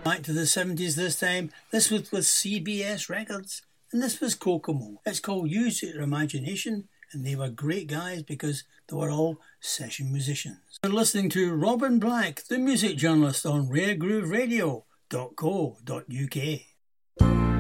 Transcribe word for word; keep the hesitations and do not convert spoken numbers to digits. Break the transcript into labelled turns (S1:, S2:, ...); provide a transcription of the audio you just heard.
S1: Back to the seventies this time. This was with C B S Records, and this was Kokomo. It's called Use Your Imagination, and they were great guys because they were all session musicians. You're listening to Robin Black, the music journalist on rare groove radio dot co dot uk.